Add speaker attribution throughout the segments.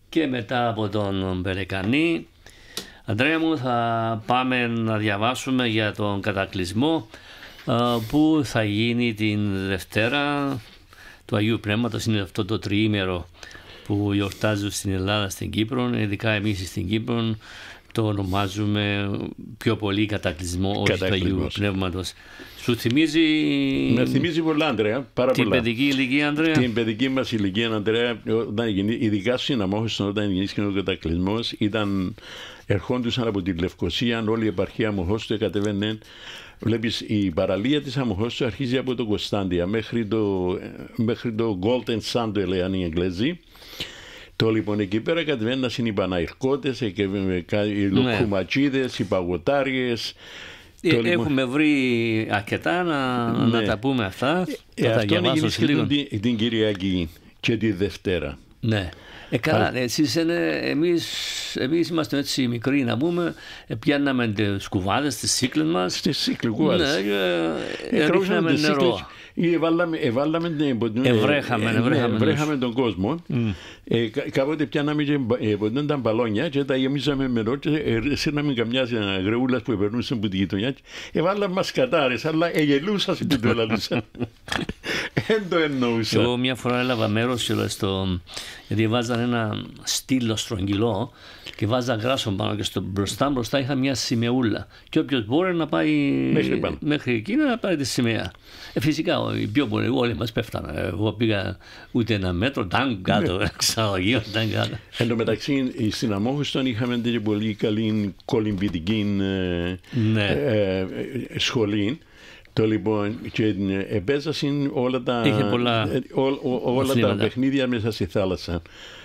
Speaker 1: και μετά από τον Περεκανή. Αντρέα μου, θα πάμε να διαβάσουμε για τον κατακλυσμό που θα γίνει την Δευτέρα του Αγίου Πνεύματος. Είναι αυτό το τριήμερο που γιορτάζουν στην Ελλάδα, στην Κύπρο, ειδικά εμείς στην Κύπρο το ονομάζουμε πιο πολύ κατακλυσμό του Αγίου Πνεύματος. Σου θυμίζει...
Speaker 2: Με θυμίζει πολλά, Ανδρέα, πάρα
Speaker 1: την
Speaker 2: πολλά.
Speaker 1: παιδική ηλικία, Ανδρέα.
Speaker 2: Την παιδική μας ηλικία, Ανδρέα, ειδικά στην Αμόχωστον, όταν γεννήθηκε ο κατακλυσμός, ερχόντουσαν από τη Λευκοσία, όλη η επαρχία Αμοχώστου κατεβαίνε. Βλέπεις, η παραλία της Αμοχώστου αρχίζει από το Κωνσταντία μέχρι το Golden Sun, το λένε οι Εγγλέζοι. Το λοιπόν εκεί πέρα κατεβαίνουν οι Παναϊρκώτες, οι Λοκουματσίδες, οι Παγωτάριες.
Speaker 1: Έχουμε βρει αρκετά να τα πούμε αυτά.
Speaker 2: Αυτό έγινε και την Κυριακή και τη Δευτέρα.
Speaker 1: Ναι. Καλά, εμείς είμαστε έτσι μικροί να πούμε, πιάνναμε τις κουβάδες, τις σύκλες μας.
Speaker 2: Στις σύκλες κουβάδες.
Speaker 1: Ρίχναμε νερό.
Speaker 2: Ευρέχαμε τον κόσμο. Κάποτε πιάναμε και ποτέ τα μπαλόνια και τα γεμίζαμε με νερό και σύρναμε καμιά γρεούλας που περνούσε από τη γειτονιά. Εβάλαμε μασκατάρες, αλλά εγελούσα που το έλαλουσα. Δεν το εννοούσα.
Speaker 1: Εγώ μια φορά έλαβα μέρος γιατί βάζαν ένα στήλο στρογγυλό και βάζαν γράσο πάνω και στο μπροστά είχα μια σημεούλα και όποιος μπορεί να πάει μέχρι εκεί να πάρει τη σημαία. Φυσικά οι πιο πολλοί όλοι μας πέφτανε. Εγώ πήγα ούτε ένα μέτρο, ταν κάτω, ξαγωγείο, ταν κάτω.
Speaker 2: Εν τω μεταξύ στην Αμόχωστον είχαμε την πολύ καλή κολυμβητική σχολή. Το λοιπόν, και επέζασαν όλα τα παιχνίδια μέσα στη θάλασσα.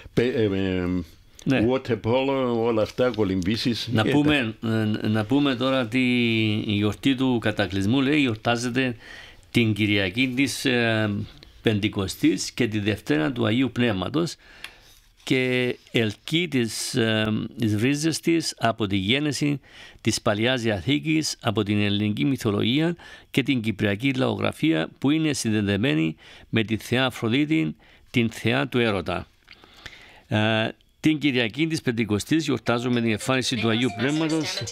Speaker 2: Water polo, όλα αυτά, κολυμβήσεις.
Speaker 1: Να πούμε τώρα ότι η γιορτή του κατακλυσμού γιορτάζεται την Κυριακή της Πεντηκοστής και τη Δευτέρα του Αγίου Πνεύματος και ελκύει τις ρίζες της από τη γέννηση της Παλαιάς Διαθήκης, από την ελληνική μυθολογία και την κυπριακή λαογραφία που είναι συνδεδεμένη με τη θεά Αφροδίτη, την θεά του έρωτα. Την Κυριακή της Πεντηκοστής γιορτάζουμε την εμφάνιση του Αγίου Πνεύματος.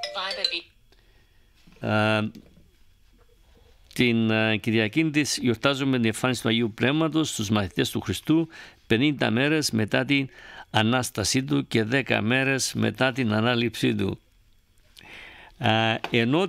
Speaker 1: Την Κυριακή της γιορτάζουμε την εμφάνιση του Αγίου Πνεύματος στους μαθητές του Χριστού 50 μέρες μετά την Ανάστασή του και 10 μέρες μετά την Ανάληψή του. Ενώ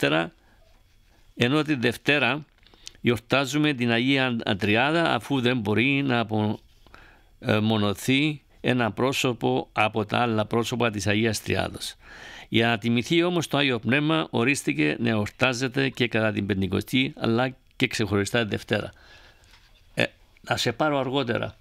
Speaker 1: τη Δευτέρα γιορτάζουμε την Αγία Αντριάδα αφού δεν μπορεί να απομονωθεί ένα πρόσωπο από τα άλλα πρόσωπα της Αγίας Τριάδος. Για να τιμηθεί όμως το Άγιο Πνεύμα ορίστηκε να εορτάζεται και κατά την Πεντηκοστή αλλά και ξεχωριστά τη Δευτέρα. Να σε πάρω αργότερα.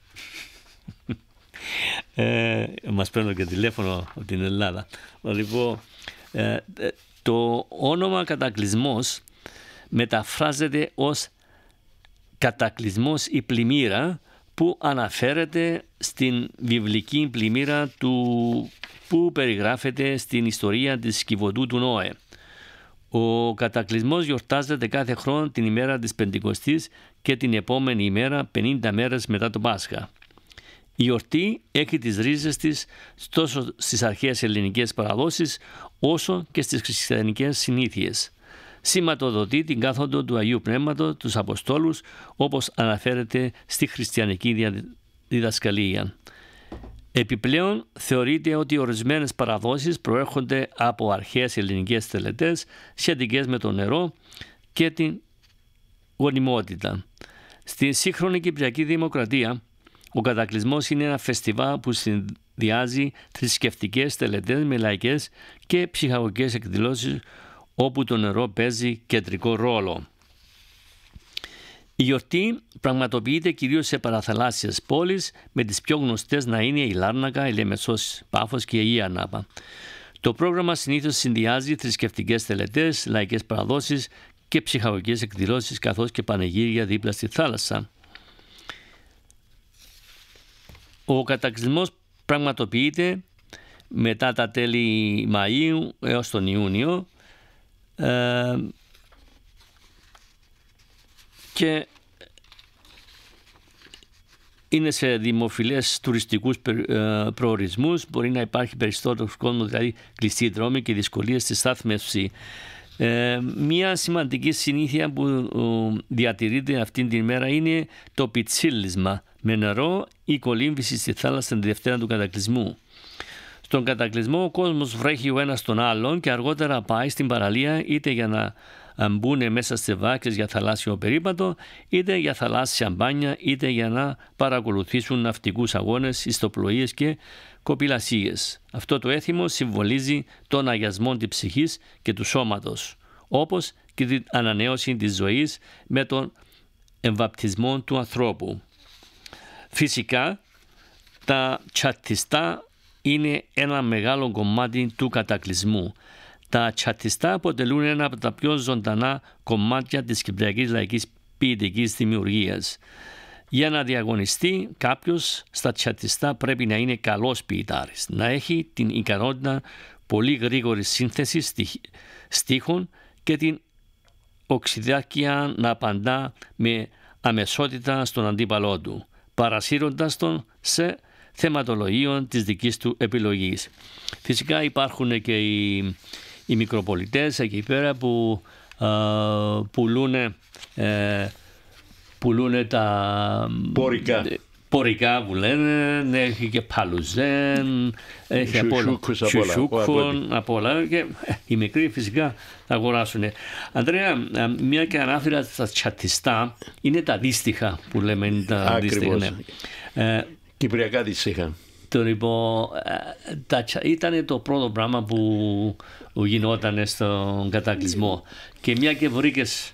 Speaker 1: Μας παίρνουν και τηλέφωνο από την Ελλάδα. Λοιπόν, το όνομα κατακλυσμός μεταφράζεται ως κατακλυσμός ή πλημμύρα που αναφέρεται στην βιβλική πλημμύρα που περιγράφεται στην ιστορία της Κιβωτού του Νόε. Ο κατακλυσμός γιορτάζεται κάθε χρόνο την ημέρα της Πεντηκοστής και την επόμενη ημέρα 50 μέρες μετά το Πάσχα. Η γιορτή έχει τις ρίζες της τόσο στις αρχαίες ελληνικές παραδόσεις όσο και στις χριστιανικές συνήθειες. Σηματοδοτεί την κάθοδο του Αγίου Πνεύματος, τους Αποστόλους, όπως αναφέρεται στη χριστιανική διδασκαλία. Επιπλέον, θεωρείται ότι ορισμένες παραδόσεις προέρχονται από αρχαίες ελληνικές τελετές σχετικές με το νερό και την γονιμότητα. Στη σύγχρονη Κυπριακή Δημοκρατία, ο κατακλυσμός είναι ένα φεστιβάλ που συνδυάζει θρησκευτικές τελετές με λαϊκές και ψυχαγωγικές εκδηλώσεις όπου το νερό παίζει κεντρικό ρόλο. Η γιορτή πραγματοποιείται κυρίως σε παραθαλάσσιες πόλεις, με τις πιο γνωστές να είναι η Λάρνακα, η Λεμεσός, Πάφος και η Αγία Ανάπα. Το πρόγραμμα συνήθως συνδυάζει θρησκευτικές τελετές, λαϊκές παραδόσεις και ψυχαγωγικές εκδηλώσεις, καθώς και πανηγύρια δίπλα στη θάλασσα. Ο κατακλυσμός πραγματοποιείται μετά τα τέλη Μαΐου έως τον Ιούνιο και είναι σε δημοφιλές τουριστικούς προορισμούς, μπορεί να υπάρχει περισσότερος κόσμος, δηλαδή κλειστοί δρόμοι και δυσκολίες στη στάθμευση. Μια σημαντική συνήθεια που διατηρείται αυτή την ημέρα είναι το πιτσίλισμα με νερό ή κολύμβηση στη θάλασσα την Δευτέρα του κατακλυσμού. Στον κατακλυσμό ο κόσμος βρέχει ο ένας τον άλλον και αργότερα πάει στην παραλία είτε για να μπουν μέσα σε βάρκες για θαλάσσιο περίπατο, είτε για θαλάσσια μπάνια, είτε για να παρακολουθήσουν ναυτικούς αγώνες, ιστοπλοείες και κοπηλασίες. Αυτό το έθιμο συμβολίζει τον αγιασμό της ψυχής και του σώματος, όπως και την ανανέωση της ζωής με τον εμβαπτισμό του ανθρώπου. Φυσικά, τα τσατιστά είναι ένα μεγάλο κομμάτι του κατακλυσμού. Τα τσατιστά αποτελούν ένα από τα πιο ζωντανά κομμάτια της κυπριακής λαϊκής ποιητικής δημιουργίας. Για να διαγωνιστεί κάποιος στα τσατιστά πρέπει να είναι καλός ποιητάρης, να έχει την ικανότητα πολύ γρήγορη σύνθεση στίχων και την οξυδάκια να απαντά με αμεσότητα στον αντίπαλό του, παρασύροντας τον σε θεματολογίων της δικής του επιλογής. Φυσικά υπάρχουν και οι μικροπολιτές εκεί πέρα που πουλούν τα πορικά που λένε, έχει και παλουζέν, έχει σουσούκων, απ' όλα και οι μικροί φυσικά θα αγοράσουν. Αντρέα, μια και ανάφερα στα τσατιστά, είναι τα δύστιχα που λέμε.
Speaker 2: Ακριβώς. Κυπριακά δύστιχα.
Speaker 1: Λοιπόν, ήταν το πρώτο πράγμα που γινόταν στον κατακλυσμό και μια και βρήκες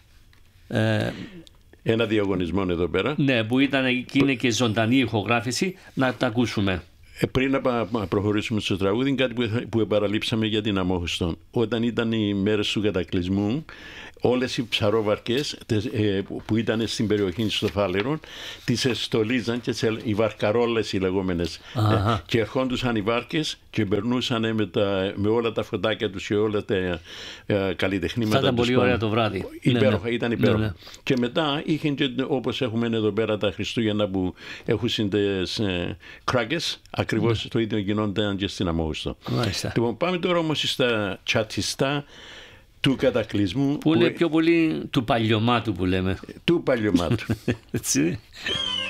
Speaker 2: ένα διαγωνισμό εδώ πέρα.
Speaker 1: Ναι, που είναι και ζωντανή ηχογράφηση, να τα ακούσουμε.
Speaker 2: Πριν να προχωρήσουμε στο τραγούδι, κάτι που παραλείψαμε για την Αμόχωστον. Όταν ήταν οι μέρες του κατακλυσμού, όλες οι ψαρόβαρκες που ήταν στην περιοχή στο Φάλαιρο τις εστολίζαν και οι βαρκαρόλες οι λεγόμενες. Και ερχόντουσαν οι βάρκες και περνούσαν με όλα τα φωτάκια τους και όλα τα καλλιτεχνήματα.
Speaker 1: Θα ήταν πολύ ωραία το βράδυ.
Speaker 2: Υπέροχα, ήταν υπέροχα. Ναι. Και μετά είχαν και όπως έχουμε εδώ πέρα τα Χριστούγεννα που έχουν τις κράκες, ακριβώς το ίδιο γινόταν και στην Αμόχωστο. Λοιπόν, πάμε τώρα όμως στα τσατιστά του κατακλυσμού.
Speaker 1: Που είναι πιο πολύ του παλιωμάτου που λέμε.
Speaker 2: Του παλιωμάτου.
Speaker 1: Έτσι.